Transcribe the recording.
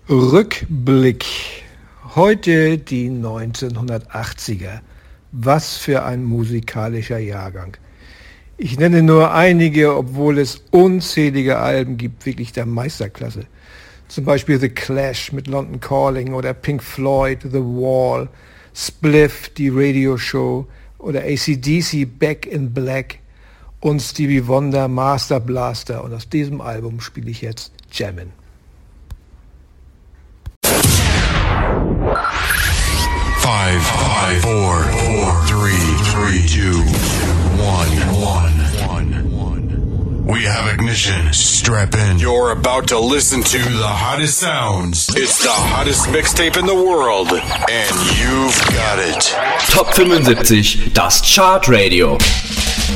Rückblick. Heute die 1980er. Was für ein musikalischer Jahrgang. Ich nenne nur einige, obwohl es unzählige Alben gibt, wirklich der Meisterklasse. Zum Beispiel The Clash mit London Calling oder Pink Floyd, The Wall, Spliff, die Radioshow oder AC/DC, Back in Black und Stevie Wonder, Master Blaster. Und aus diesem Album spiele ich jetzt Jammin'. 5, 4, 3, 2, 1. We have ignition. Strap in. You're about to listen to The hottest sounds. It's the hottest mixtape in the world, and you've got it. Top 75, das Chart Radio.